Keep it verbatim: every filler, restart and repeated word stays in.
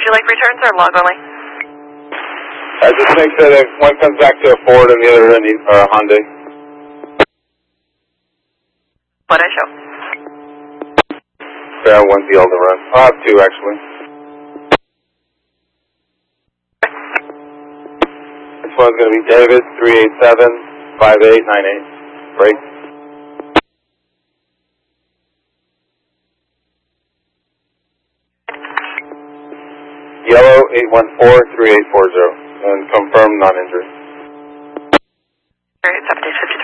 you like returns or log only? I just make sure that one comes back to a Ford and the other a uh, Hyundai. What I show? Yeah, one's the older run. I'll have two actually. This one's going to be David, three eight seven, five eight nine eight. Break. Yellow, eight one four, three eight four zero. And confirm non-injury. Alright, seven days, fifty.